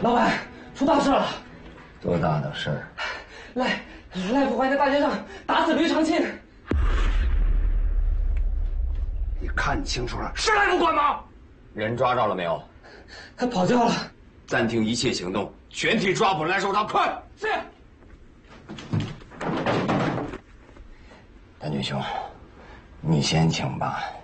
老板，出大事了！ 多大的事儿？ 赖副怀在大街上打死吕长庆。 你看清楚了，是赖副管吗？ 人抓着了没有？ 他跑掉了。 暂停一切行动，全体抓捕来收他，快！ 是。 丹军兄，你先请吧。